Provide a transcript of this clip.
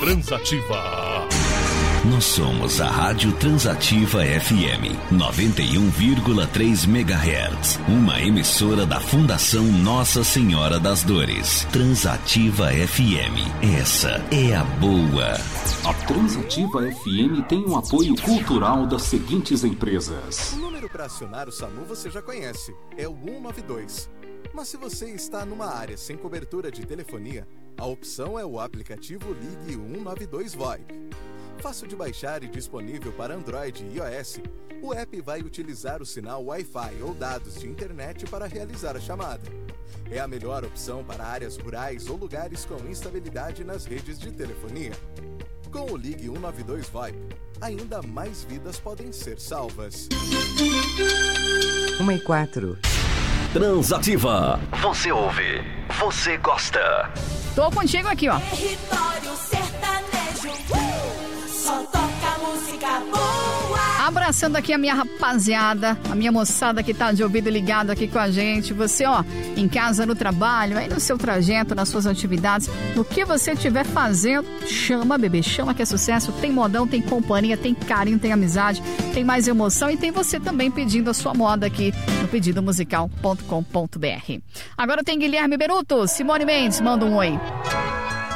Transativa. Nós somos a Rádio Transativa FM 91,3 MHz, uma emissora da Fundação Nossa Senhora das Dores. Transativa FM, essa é a boa. A Transativa FM tem um apoio cultural das seguintes empresas. O número para acionar o SAMU você já conhece, é o 192. Mas se você está numa área sem cobertura de telefonia, a opção é o aplicativo Ligue 192 VoIP. Fácil de baixar e disponível para Android e iOS, o app vai utilizar o sinal Wi-Fi ou dados de internet para realizar a chamada. É a melhor opção para áreas rurais ou lugares com instabilidade nas redes de telefonia. Com o Ligue 192 VoIP, ainda mais vidas podem ser salvas. 1:04. Transativa. Você ouve, você gosta. Tô contigo aqui, ó. Território sertanejo. Só toca música boa. Abraçando aqui a minha rapaziada, a minha moçada que tá de ouvido ligado aqui com a gente. Você, ó, em casa, no trabalho, aí no seu trajeto, nas suas atividades, no que você estiver fazendo, chama, bebê, chama que é sucesso. Tem modão, tem companhia, tem carinho, tem amizade, tem mais emoção e tem você também pedindo a sua moda aqui no pedidomusical.com.br. Agora tem Guilherme Beruto, Simone Mendes, manda um oi.